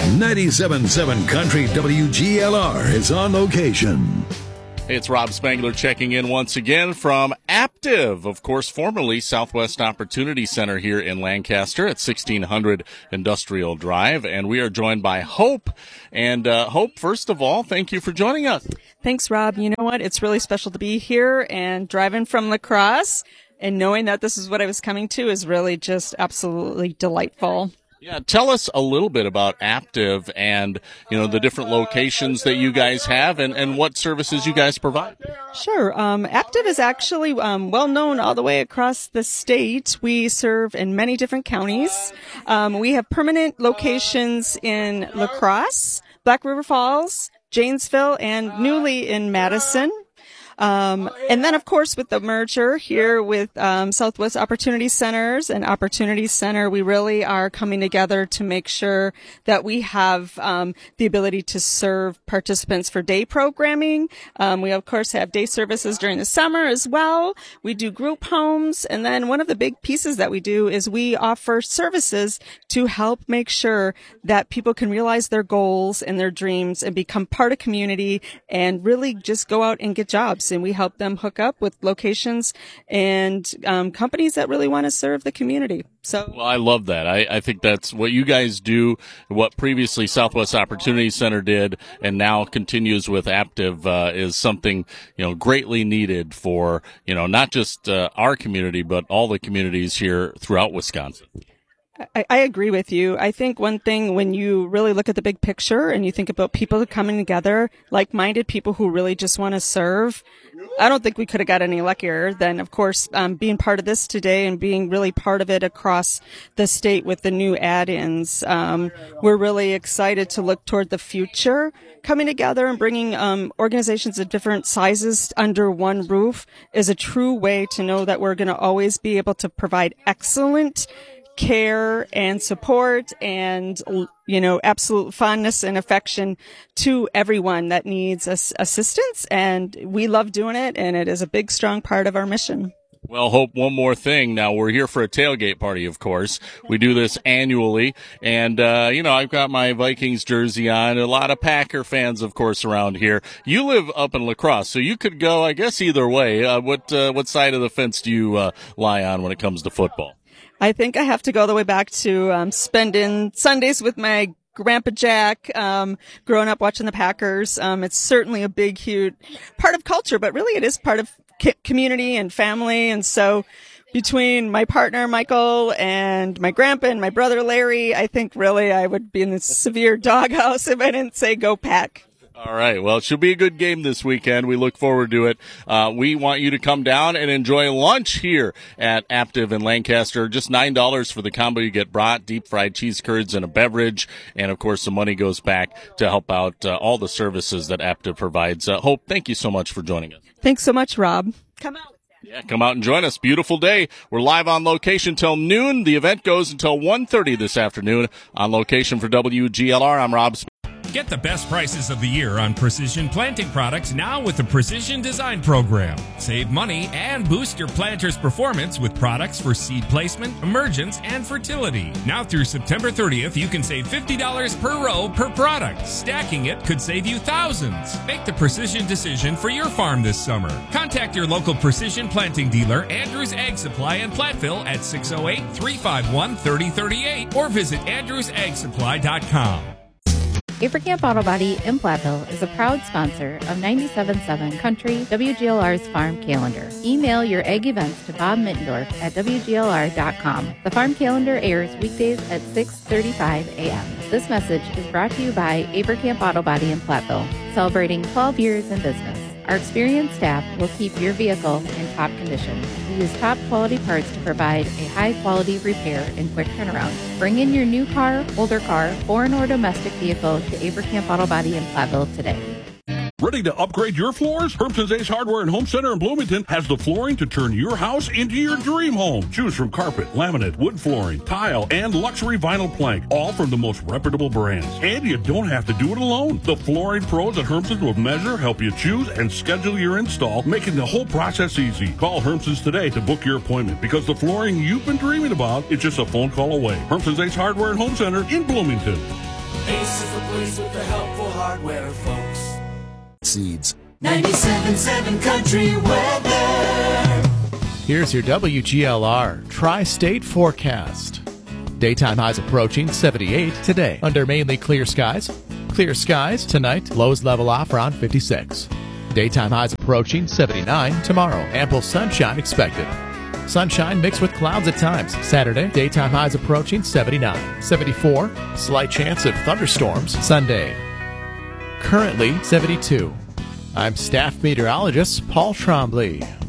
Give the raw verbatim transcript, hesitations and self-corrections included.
ninety-seven point seven Country W G L R is on location. Hey, it's Rob Spangler checking in once again from Aptiv, of course, formerly Southwest Opportunity Center here in Lancaster at sixteen hundred Industrial Drive. And we are joined by Hope. And uh, Hope, first of all, thank you for joining us. Thanks, Rob. You know what? It's really special to be here, and driving from La Crosse and knowing that this is what I was coming to is really just absolutely delightful. Yeah, tell us a little bit about Aptiv and, you know, the different locations that you guys have and, and what services you guys provide. Sure. Um, Aptiv is actually um, well known all the way across the state. We serve in many different counties. Um, we have permanent locations in La Crosse, Black River Falls, Janesville, and newly in Madison. Um, and then, of course, with the merger here with um, Southwest Opportunity Centers and Opportunity Center, we really are coming together to make sure that we have um, the ability to serve participants for day programming. Um, we, of course, have day services during the summer as well. We do group homes. And then one of the big pieces that we do is we offer services to help make sure that people can realize their goals and their dreams and become part of community and really just go out and get jobs. And we help them hook up with locations and um, companies that really want to serve the community. So, well, I love that. I, I think that's what you guys do, what previously Southwest Opportunity Center did, and now continues with Aptiv uh, is something, you know, greatly needed for, you know, not just uh, our community, but all the communities here throughout Wisconsin. I, I agree with you. I think one thing when you really look at the big picture and you think about people coming together, like-minded people who really just want to serve, I don't think we could have got any luckier than, of course, um, being part of this today and being really part of it across the state with the new add-ins. Um, we're really excited to look toward the future. Coming together and bringing um, organizations of different sizes under one roof is a true way to know that we're going to always be able to provide excellent care and support and, you know, absolute fondness and affection to everyone that needs us assistance. And we love doing it, and it is a big, strong part of our mission. Well, Hope, one more thing. Now, we're here for a tailgate party, of course. We do this annually. And, uh, you know, I've got my Vikings jersey on. A lot of Packer fans, of course, around here. You live up in La Crosse, so you could go, I guess, either way. Uh, what, uh, what side of the fence do you uh, lie on when it comes to football? I think I have to go all the way back to um, spending Sundays with my Grandpa Jack, um, growing up watching the Packers. Um, it's certainly a big, huge part of culture, but really it is part of community and family. And so between my partner, Michael, and my grandpa and my brother, Larry, I think really I would be in the severe doghouse if I didn't say go Pack. All right. Well, it should be a good game this weekend. We look forward to it. Uh, we want you to come down and enjoy lunch here at Aptiv in Lancaster. Just nine dollars for the combo. You get brat, deep fried cheese curds, and a beverage. And, of course, the money goes back to help out uh, all the services that Aptiv provides. Uh, Hope, thank you so much for joining us. Thanks so much, Rob. Come out. Yeah, come out and join us. Beautiful day. We're live on location till noon. The event goes until one thirty this afternoon. On location for W G L R, I'm Rob Spangler. Get the best prices of the year on precision planting products now with the Precision Design Program. Save money and boost your planter's performance with products for seed placement, emergence, and fertility. Now through September thirtieth, you can save fifty dollars per row per product. Stacking it could save you thousands. Make the precision decision for your farm this summer. Contact your local precision planting dealer, Andrews Ag Supply in Platteville at six oh eight, three five one, three oh three eight or visit andrews ag supply dot com. Avercamp Auto Body in Platteville is a proud sponsor of ninety-seven point seven Country W G L R's Farm Calendar. Email your egg events to Bob Mittendorf at W G L R dot com. The Farm Calendar airs weekdays at six thirty-five a.m. This message is brought to you by Avercamp Auto Body in Platteville, celebrating twelve years in business. Our experienced staff will keep your vehicle in top condition. We use top quality parts to provide a high quality repair and quick turnaround. Bring in your new car, older car, foreign or domestic vehicle to Avercamp Auto Body in Platteville today. Ready to upgrade your floors? Hermson's Ace Hardware and Home Center in Bloomington has the flooring to turn your house into your dream home. Choose from carpet, laminate, wood flooring, tile, and luxury vinyl plank, all from the most reputable brands. And you don't have to do it alone. The flooring pros at Hermson's will measure, help you choose, and schedule your install, making the whole process easy. Call Hermson's today to book your appointment because the flooring you've been dreaming about is just a phone call away. Hermson's Ace Hardware and Home Center in Bloomington. Ace is the place with the helpful hardware, folks. Seeds. ninety-seven point seven Country Weather. Here's your W G L R Tri-State forecast. Daytime highs approaching seventy-eight today under mainly clear skies. Clear skies tonight, lows level off around fifty-six. Daytime highs approaching seventy-nine tomorrow. Ample sunshine expected. Sunshine mixed with clouds at times. Saturday, daytime highs approaching seventy-nine. seventy-four, slight chance of thunderstorms. Sunday, currently seventy-two. I'm staff meteorologist Paul Trombley.